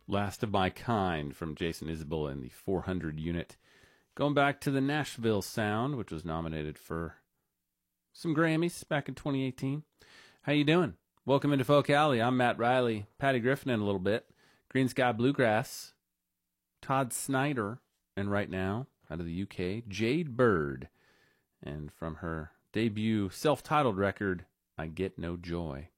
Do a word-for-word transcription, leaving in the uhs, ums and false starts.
Last of My Kind from Jason Isbell and the four hundred unit. Going back to the Nashville sound, which was nominated for some Grammys back in twenty eighteen. How you doing? Welcome into Folk Alley. I'm Matt Riley. Patty Griffin in a little bit. Green Sky Bluegrass. Todd Snyder. And right now, out of the U K, Jade Bird. And from her debut self-titled record, I Get No Joy.